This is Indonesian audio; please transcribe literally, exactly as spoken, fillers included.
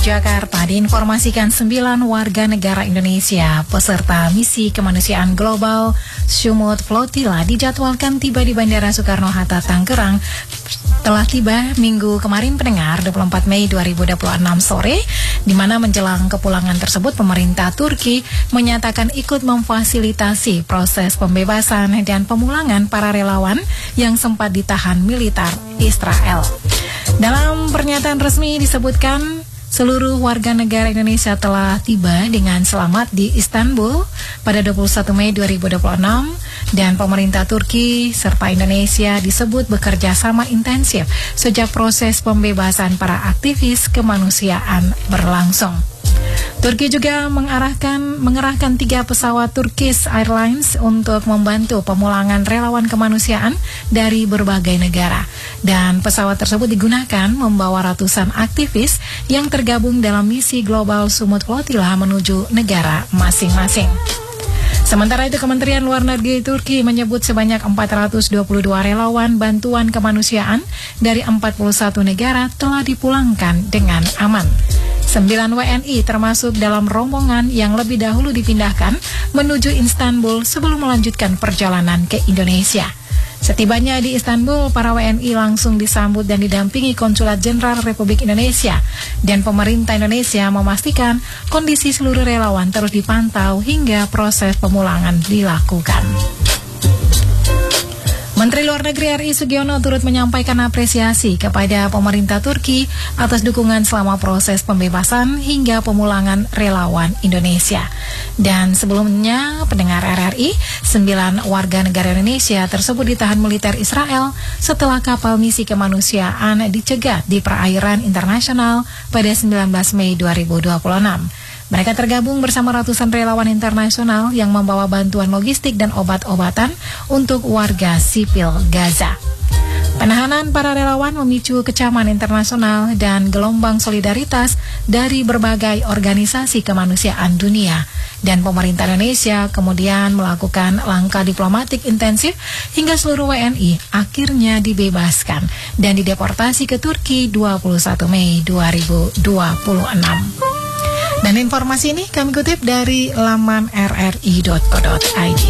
Jakarta diinformasikan sembilan warga negara Indonesia peserta misi kemanusiaan global Sumut Flotilla dijadwalkan tiba di Bandara Soekarno-Hatta, Tangerang telah tiba minggu kemarin pendengar dua puluh empat Mei dua ribu dua puluh enam sore, di mana menjelang kepulangan tersebut pemerintah Turki menyatakan ikut memfasilitasi proses pembebasan dan pemulangan para relawan yang sempat ditahan militer Israel. Dalam pernyataan resmi disebutkan seluruh warga negara Indonesia telah tiba dengan selamat di Istanbul pada dua puluh satu Mei dua ribu dua puluh enam dan pemerintah Turki serta Indonesia disebut bekerja sama intensif sejak proses pembebasan para aktivis kemanusiaan berlangsung. Turki juga mengarahkan, mengerahkan tiga pesawat Turkish Airlines untuk membantu pemulangan relawan kemanusiaan dari berbagai negara. Dan pesawat tersebut digunakan membawa ratusan aktivis yang tergabung dalam misi global Sumut Flotilla menuju negara masing-masing. Sementara itu, Kementerian Luar Negeri Turki menyebut sebanyak empat ratus dua puluh dua relawan bantuan kemanusiaan dari empat puluh satu negara telah dipulangkan dengan aman. Sembilan W N I termasuk dalam rombongan yang lebih dahulu dipindahkan menuju Istanbul sebelum melanjutkan perjalanan ke Indonesia. Setibanya di Istanbul, para W N I langsung disambut dan didampingi Konsulat Jenderal Republik Indonesia, dan pemerintah Indonesia memastikan kondisi seluruh relawan terus dipantau hingga proses pemulangan dilakukan. Menteri Luar Negeri R I Sugiono turut menyampaikan apresiasi kepada pemerintah Turki atas dukungan selama proses pembebasan hingga pemulangan relawan Indonesia. Dan sebelumnya, pendengar R R I, sembilan warga negara Indonesia tersebut ditahan militer Israel setelah kapal misi kemanusiaan dicegat di perairan internasional pada sembilan belas Mei dua ribu dua puluh enam. Mereka tergabung bersama ratusan relawan internasional yang membawa bantuan logistik dan obat-obatan untuk warga sipil Gaza. Penahanan para relawan memicu kecaman internasional dan gelombang solidaritas dari berbagai organisasi kemanusiaan dunia. Dan pemerintah Indonesia kemudian melakukan langkah diplomatik intensif hingga seluruh W N I akhirnya dibebaskan dan dideportasi ke Turki dua puluh satu Mei dua ribu dua puluh enam. Dan informasi ini kami kutip dari laman r r i dot co dot i d.